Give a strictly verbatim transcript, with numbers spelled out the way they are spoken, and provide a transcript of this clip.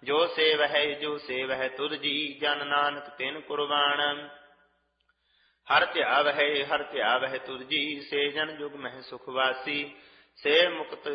ਜੋ ਸੇਵਹਿ ਜੋ ਸੇਵਹਿ ਤੁਧ ਜੀ, ਜਨ ਨਾਨਕ ਤਿਨ ਕੁਰਬਾਨ। ਹਰ ਧਿਆਵਹਿ ਹਰ ਧਿਆਵਹਿ ਤੁਧ ਜੀ, ਸੇ ਜਨ ਜੁਗ ਮਹਿ ਸੁਖ ਵਾਸੀ। ਸੇ ਮੁਕਤ